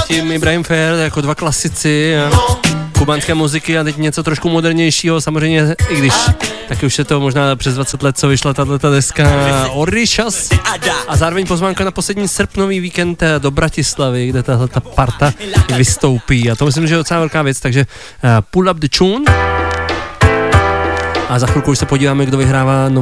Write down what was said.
předtím Ibrahim Ferrer, jako dva klasici kubánské muziky a teď něco trošku modernějšího, samozřejmě, i když taky už je to možná přes 20 let, co vyšla tato deska Orishas a zároveň pozvánka na poslední srpnový víkend do Bratislavy, kde ta parta vystoupí a to myslím, že je docela velká věc, takže pull up the tune a za chvilku už se podíváme, kdo vyhrává